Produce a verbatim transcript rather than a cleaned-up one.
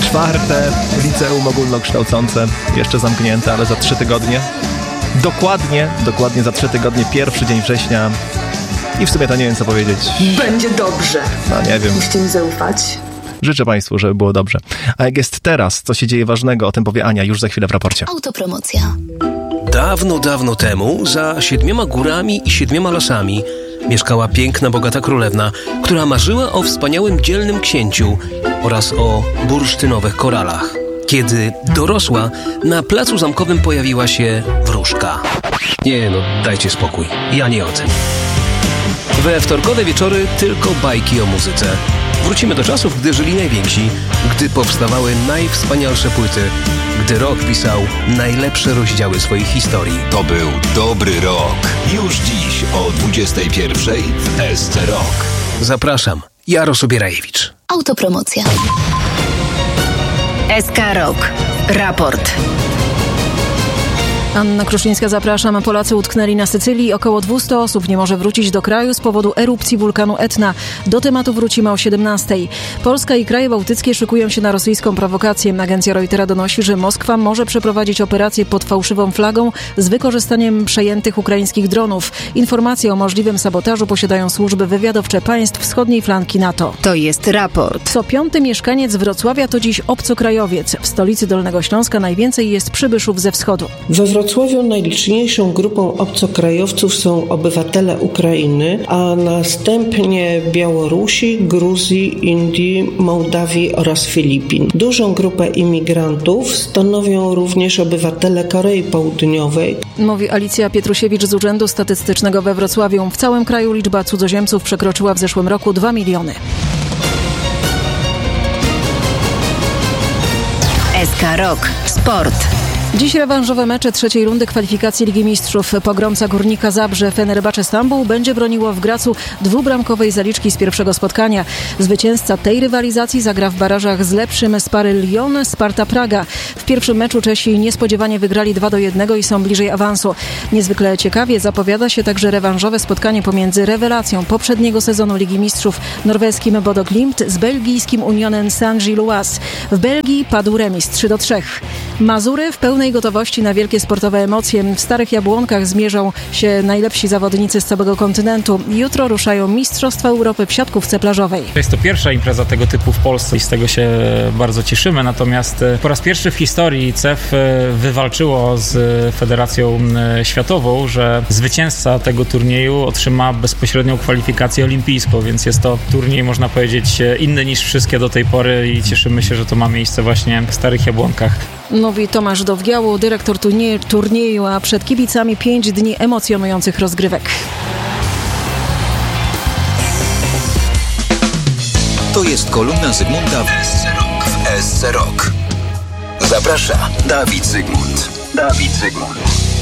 Czwarte liceum ogólnokształcące, jeszcze zamknięte, ale za trzy tygodnie. Dokładnie, dokładnie za trzy tygodnie, pierwszy dzień września. I w sumie to nie wiem, co powiedzieć. Będzie dobrze. No nie wiem. Musicie mi zaufać. Życzę Państwu, żeby było dobrze. A jak jest teraz, co się dzieje ważnego, o tym powie Ania już za chwilę w raporcie. Autopromocja. Dawno, dawno temu, za siedmioma górami i siedmioma lasami, mieszkała piękna, bogata królewna, która marzyła o wspaniałym, dzielnym księciu oraz o bursztynowych koralach. Kiedy dorosła, na placu zamkowym pojawiła się wróżka. Nie no, dajcie spokój, ja nie o tym. We wtorkowe wieczory tylko bajki o muzyce. Wrócimy do czasów, gdy żyli najwięksi, gdy powstawały najwspanialsze płyty, gdy rock pisał najlepsze rozdziały swoich historii. To był dobry rok. Już dziś o dwudziestej pierwszej w S C Rock. Zapraszam, Jaro Sobierajewicz. Autopromocja. S K Rock. Raport. Anna Kruszyńska, zapraszam. Polacy utknęli na Sycylii. Około dwieście osób nie może wrócić do kraju z powodu erupcji wulkanu Etna. Do tematu wrócimy o siedemnastej. Polska i kraje bałtyckie szykują się na rosyjską prowokację. Agencja Reutera donosi, że Moskwa może przeprowadzić operację pod fałszywą flagą z wykorzystaniem przejętych ukraińskich dronów. Informacje o możliwym sabotażu posiadają służby wywiadowcze państw wschodniej flanki NATO. To jest raport. Co piąty mieszkaniec Wrocławia to dziś obcokrajowiec. W stolicy Dolnego Śląska najwięcej jest przybyszów ze wschodu. We Wrocławiu najliczniejszą grupą obcokrajowców są obywatele Ukrainy, a następnie Białorusi, Gruzji, Indii, Mołdawii oraz Filipin. Dużą grupę imigrantów stanowią również obywatele Korei Południowej. Mówi Alicja Pietrusiewicz z Urzędu Statystycznego we Wrocławiu. W całym kraju liczba cudzoziemców przekroczyła w zeszłym roku dwa miliony. S K Rock. Sport. Dziś rewanżowe mecze trzeciej rundy kwalifikacji Ligi Mistrzów. Pogromca Górnika Zabrze Fenerbahce Stambuł będzie broniło w Gracu dwubramkowej zaliczki z pierwszego spotkania. Zwycięzca tej rywalizacji zagra w barażach z lepszym z pary Lyon Sparta Praga. W pierwszym meczu Czesi niespodziewanie wygrali dwa do jednego i są bliżej awansu. Niezwykle ciekawie zapowiada się także rewanżowe spotkanie pomiędzy rewelacją poprzedniego sezonu Ligi Mistrzów norweskim Bodo Glimt z belgijskim Unionem Saint-Gilloise. W Belgii padł remis trzy do trzech. Mazury w pełnej gotowości na wielkie sportowe emocje. W Starych Jabłonkach zmierzą się najlepsi zawodnicy z całego kontynentu. Jutro ruszają Mistrzostwa Europy w siatkówce plażowej. Jest to pierwsza impreza tego typu w Polsce i z tego się bardzo cieszymy. Natomiast po raz pierwszy w historii C E F wywalczyło z Federacją Światową, że zwycięzca tego turnieju otrzyma bezpośrednią kwalifikację olimpijską, więc jest to turniej, można powiedzieć, inny niż wszystkie do tej pory i cieszymy się, że to ma miejsce właśnie w Starych Jabłonkach. Mówi Tomasz Dowgiało, dyrektor turnieju, turnieju, a przed kibicami pięć dni emocjonujących rozgrywek. To jest kolumna Zygmunta w S C Rock. W S C Rock. Zaprasza Dawid Zygmunt. Dawid Zygmunt.